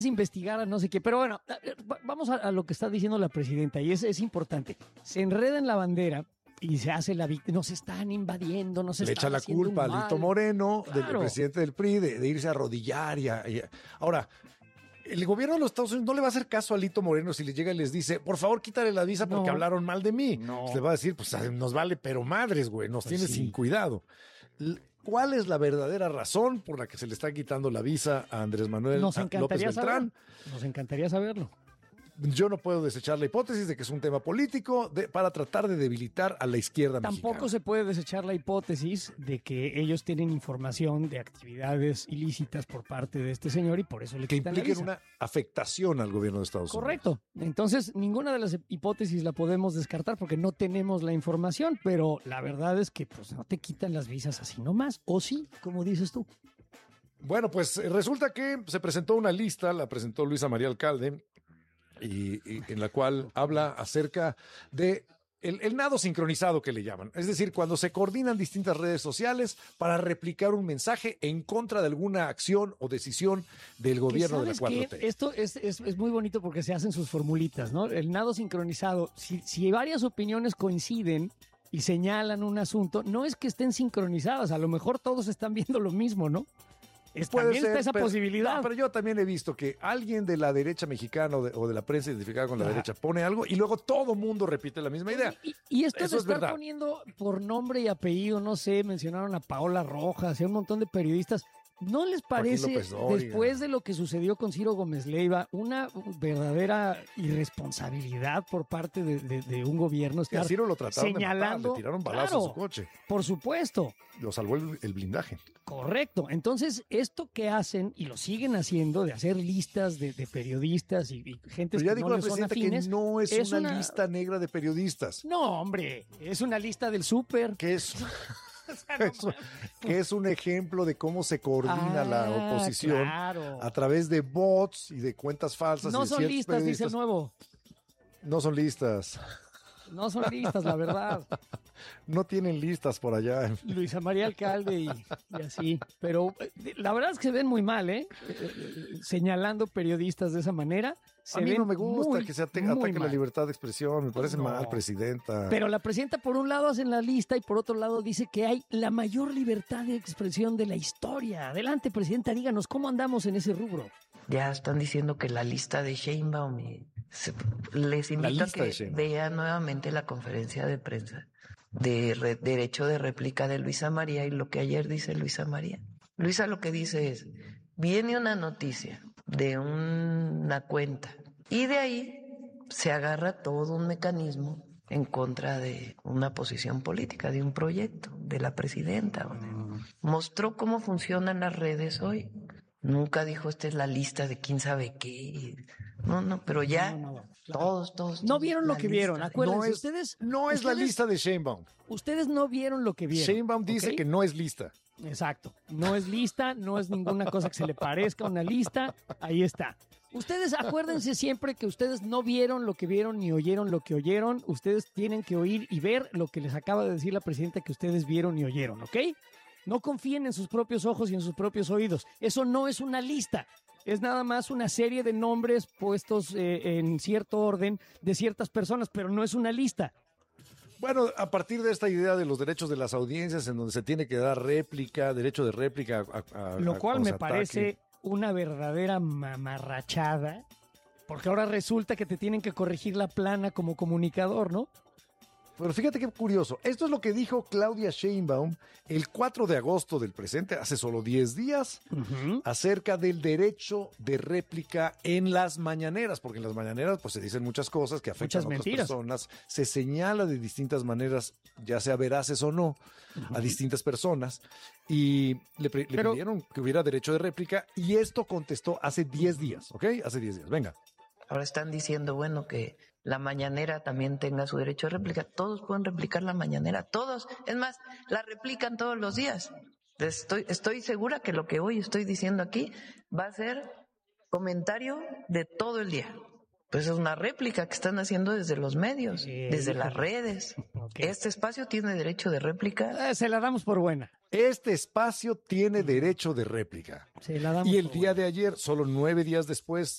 investigar a no sé qué. Pero bueno, vamos a lo que está diciendo la presidenta, y es importante. Se enreda en la bandera y se hace la víctima. Nos están invadiendo, nos Le están echa la haciendo culpa a un mal. Alito Moreno, del Claro. presidente del PRI, de irse a arrodillar. Ahora, el gobierno de los Estados Unidos no le va a hacer caso a Alito Moreno si le llega y les dice, por favor, quítale la visa porque No. hablaron mal de mí. No. Pues le va a decir, pues nos vale, pero madres, güey, nos Pues tiene sí. sin cuidado. ¿Cuál es la verdadera razón por la que se le está quitando la visa a Andrés Manuel Nos López encantaría Beltrán? saber. Nos encantaría saberlo. Yo no puedo desechar la hipótesis de que es un tema político para tratar de debilitar a la izquierda Tampoco mexicana. se puede desechar la hipótesis de que ellos tienen información de actividades ilícitas por parte de este señor y por eso le Que quitan la impliquen visa. una afectación al gobierno de Estados Unidos. Correcto. Entonces, ninguna de las hipótesis la podemos descartar porque no tenemos la información, pero la verdad es que pues no te quitan las visas así nomás. O sí, como dices tú. Bueno, pues resulta que se presentó una lista, la presentó Luisa María Alcalde, y en la cual habla acerca de el nado sincronizado que le llaman. Es decir, cuando se coordinan distintas redes sociales para replicar un mensaje en contra de alguna acción o decisión del gobierno de la ¿Sabes 4T. qué? Esto es muy bonito porque se hacen sus formulitas, ¿no? El nado sincronizado, si varias opiniones coinciden y señalan un asunto, no es que estén sincronizadas, a lo mejor todos están viendo lo mismo, ¿no? También está esa posibilidad. No, pero yo también he visto que alguien de la derecha mexicana o de la prensa identificada con la derecha pone algo y luego todo mundo repite la misma idea. Y esto Eso de es estar verdad. poniendo por nombre y apellido, no sé, mencionaron a Paola Rojas y a un montón de periodistas. ¿No les parece, López Dóriga. después de lo que sucedió con Ciro Gómez Leiva, una verdadera irresponsabilidad por parte de un gobierno Que a estar Ciro lo trataron señalando? de matar, le tiraron balazos Claro, a su coche. por supuesto. Lo salvó el blindaje. Correcto. Entonces, esto que hacen y lo siguen haciendo de hacer listas de periodistas y gente Pero ya que dijo no la les son presidenta afines, que no es una lista negra de periodistas. No, hombre, es una lista del súper. Que es, que es un ejemplo de cómo se coordina la oposición claro. a través de bots y de cuentas falsas. No y de son ciertos listas, dice el periodistas. nuevo. No son listas. No son listas, la verdad. No tienen listas por allá. Luisa María Alcalde y así. Pero la verdad es que se ven muy mal, ¿eh? Señalando periodistas de esa manera. A mí no me gusta muy, que se ataque muy la mal. libertad de expresión. Me parece No. mal, presidenta. Pero la presidenta, por un lado, hace la lista y por otro lado dice que hay la mayor libertad de expresión de la historia. Adelante, presidenta, díganos, ¿cómo andamos en ese rubro? Ya están diciendo que la lista de Sheinbaum les invito a lista de que Sheinbaum. vean nuevamente la conferencia de prensa de derecho de réplica de Luisa María y lo que ayer dice Luisa María. Luisa lo que dice es, viene una noticia de una cuenta y de ahí se agarra todo un mecanismo en contra de una posición política, de un proyecto, de la presidenta. Mostró cómo funcionan las redes hoy. Nunca dijo, esta es la lista de quién sabe qué. No, pero ya No, todos. No vieron lo la que vieron, lista. acuérdense. no es, ustedes, no es la ustedes- lista de Sheinbaum. Ustedes no vieron lo que vieron. Sheinbaum dice ¿ok? que no es lista. Exacto. No es lista, no es ninguna cosa que se le parezca a una lista. Ahí está. Ustedes acuérdense siempre que ustedes no vieron lo que vieron ni oyeron lo que oyeron. Ustedes tienen que oír y ver lo que les acaba de decir la presidenta que ustedes vieron y oyeron, ¿ok? No confíen en sus propios ojos y en sus propios oídos. Eso no es una lista. Es nada más una serie de nombres puestos en cierto orden de ciertas personas, pero no es una lista. Bueno, a partir de esta idea de los derechos de las audiencias, en donde se tiene que dar réplica, derecho de réplica Lo cual cuando me se parece ataque. una verdadera mamarrachada, porque ahora resulta que te tienen que corregir la plana como comunicador, ¿no? Pero fíjate qué curioso. Esto es lo que dijo Claudia Sheinbaum el 4 de agosto del presente, hace solo 10 días, acerca del derecho de réplica en las mañaneras, porque en las mañaneras pues se dicen muchas cosas que afectan Muchas a otras mentiras. personas, se señala de distintas maneras, ya sea veraces o no, a distintas personas, y le Pero- pidieron que hubiera derecho de réplica, y esto contestó hace 10 días, ¿ok? Hace 10 días, venga. Ahora están diciendo, bueno, que la mañanera también tenga su derecho de réplica. Todos pueden replicar la mañanera, todos. Es más, la replican todos los días. Estoy segura que lo que hoy estoy diciendo aquí va a ser comentario de todo el día. Pues es una réplica que están haciendo desde los medios, desde las redes. Ok. Este espacio tiene derecho de réplica. Se la damos por buena. Este espacio tiene derecho de réplica. Se la damos Y el por día buena. de ayer, solo 9 días después